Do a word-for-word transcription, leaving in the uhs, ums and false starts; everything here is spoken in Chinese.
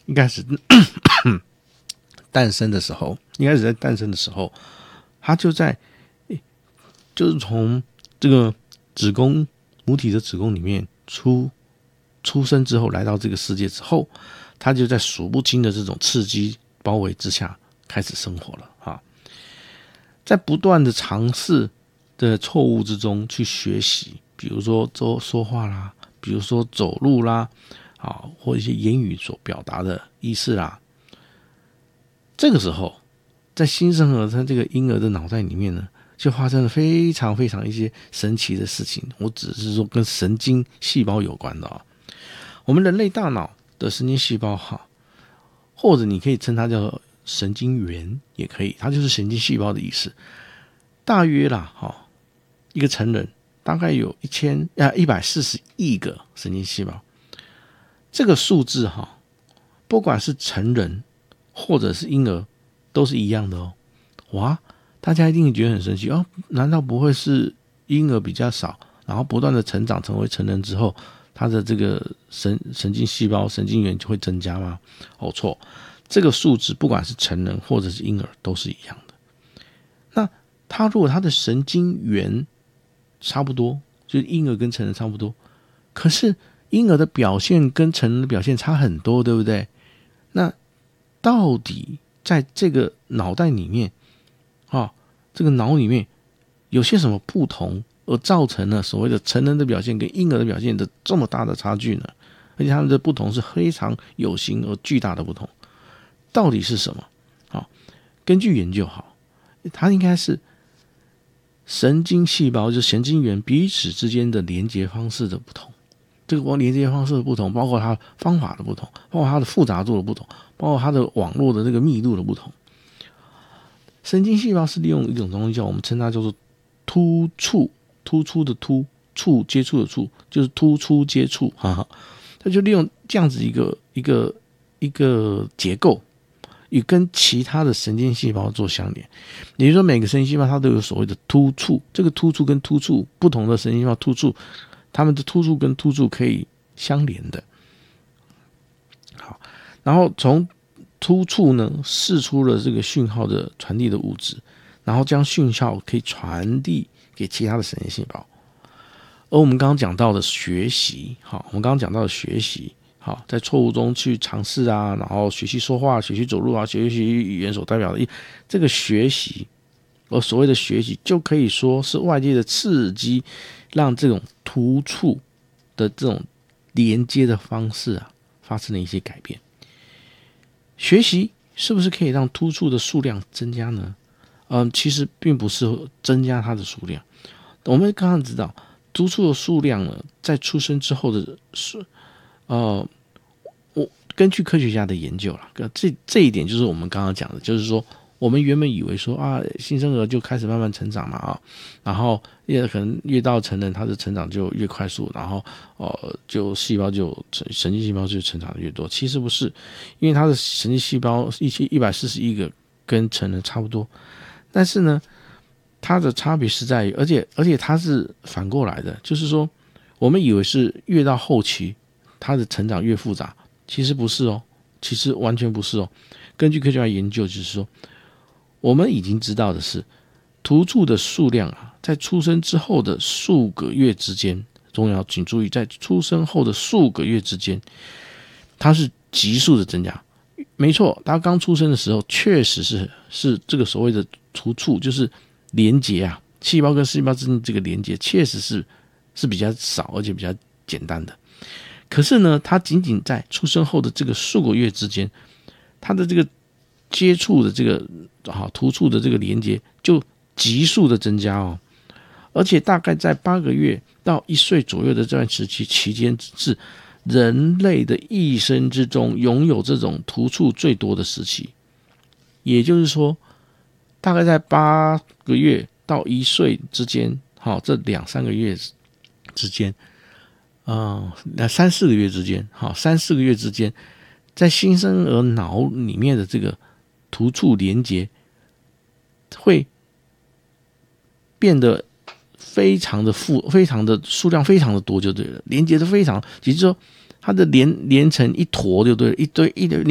一开始诞生的时候，一开始在诞生的时候，它就在就是从这个子宫母体的子宫里面出出生之后，来到这个世界之后，它就在数不清的这种刺激包围之下开始生活了啊，在不断的尝试的错误之中去学习，比如说说话啦，比如说走路啦，啊，或一些言语所表达的意思啦。这个时候，在新生儿他这个婴儿的脑袋里面呢，就发生了非常非常一些神奇的事情。我只是说跟神经细胞有关的啊。我们人类大脑的神经细胞哈，或者你可以称它叫神经元也可以，它就是神经细胞的意思。大约啦哈，一个成人大概有一千啊一百四十亿个神经细胞。这个数字哈，不管是成人或者是婴儿，都是一样的哦。哇，大家一定觉得很神奇哦，难道不会是婴儿比较少，然后不断的成长成为成人之后，他的这个神神经细胞、神经元就会增加吗？哦，错，这个数字不管是成人或者是婴儿都是一样的。那他如果他的神经元差不多，就是婴儿跟成人差不多，可是婴儿的表现跟成人的表现差很多，对不对？那到底在这个脑袋里面啊，这个脑里面有些什么不同，而造成了所谓的成人的表现跟婴儿的表现的这么大的差距呢？而且他们的不同是非常有形而巨大的不同，到底是什么？好，根据研究，好，它应该是神经细胞，就是神经元彼此之间的连接方式的不同。这个连接方式的不同，包括它方法的不同，包括它的复杂度的不同，包括它的网络的这个密度的不同。神经细胞是利用一种东西叫我们称它叫做突触，突出的突，触接触的触，就是突出接触，哈哈，它就利用这样子一个一个一个结构，与跟其他的神经细胞做相连。也就是说，每个神经细胞它都有所谓的突触，这个突触跟突触不同的神经细胞突触，它们的突触跟突触可以相连的。好，然后从突触呢释出了这个讯号的传递的物质，然后将讯号可以传递给其他的神经细胞。而我们刚刚讲到的学习，好，我们刚刚讲到的学习，好，在错误中去尝试啊，然后学习说话、学习走路啊、学习语言所代表的这个学习，而所谓的学习，就可以说是外界的刺激，让这种突触的这种连接的方式啊，发生了一些改变。学习是不是可以让突触的数量增加呢？嗯，其实并不是增加它的数量。我们刚刚知道，突触的数量呢，在出生之后的数，呃，我根据科学家的研究啦，这这一点就是我们刚刚讲的，就是说，我们原本以为说啊，新生儿就开始慢慢成长嘛啊，然后越可能越到成人，他的成长就越快速，然后呃，就细胞就神经细胞就成长的越多。其实不是，因为他的神经细胞一千一百四十亿个跟成人差不多，但是呢，它的差别是在于，而且而且它是反过来的，就是说，我们以为是越到后期，它的成长越复杂，其实不是哦，其实完全不是哦。根据科学家研究，就是说，我们已经知道的是，突触的数量啊，在出生之后的数个月之间，重要请注意，在出生后的数个月之间，它是急速的增加。没错，他刚出生的时候，确实是是这个所谓的突触，就是连接啊，细胞跟细胞之间这个连接，确实是是比较少，而且比较简单的。可是呢，它仅仅在出生后的这个数个月之间，它的这个接触的这个啊突触的这个连接就急速的增加哦，而且大概在八个月到一岁左右的这段时期期间，是人类的一生之中拥有这种突触最多的时期。也就是说，大概在八个月到一岁之间，好，这两三个月之间，呃，三四个月之间，好，三四个月之间，在新生儿脑里面的这个突触连接会变得非常的富，非常的数量非常的多就对了，连接的非常，也就是说它的连连成一坨就对了，一堆一堆